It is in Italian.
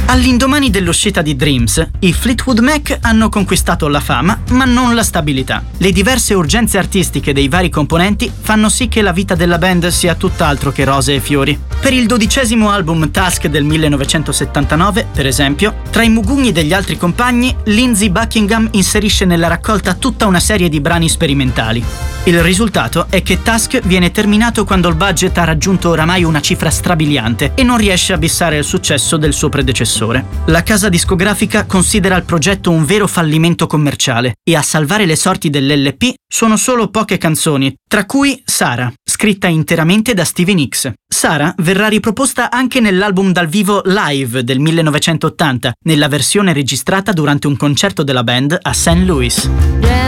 All'indomani dell'uscita di Dreams, i Fleetwood Mac hanno conquistato la fama, ma non la stabilità. Le diverse urgenze artistiche dei vari componenti fanno sì che la vita della band sia tutt'altro che rose e fiori. Per il 12° album Tusk del 1979, per esempio, tra i mugugni degli altri compagni, Lindsey Buckingham inserisce nella raccolta tutta una serie di brani sperimentali. Il risultato è che Tusk viene terminato quando il budget ha raggiunto oramai una cifra strabiliante e non riesce a bissare il successo del suo predecessore. La casa discografica considera il progetto un vero fallimento commerciale e a salvare le sorti dell'LP sono solo poche canzoni, tra cui Sarah, scritta interamente da Stevie Nicks. Sarah verrà riproposta anche nell'album dal vivo Live del 1980, nella versione registrata durante un concerto della band a St. Louis.